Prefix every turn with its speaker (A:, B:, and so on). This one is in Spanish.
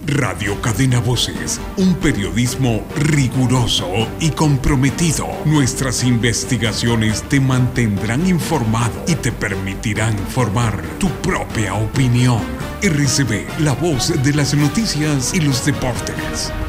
A: Radio Cadena Voces, un periodismo riguroso y comprometido. Nuestras investigaciones te mantendrán informado y te permitirán formar tu propia opinión. RCB, la voz de las noticias y los deportes.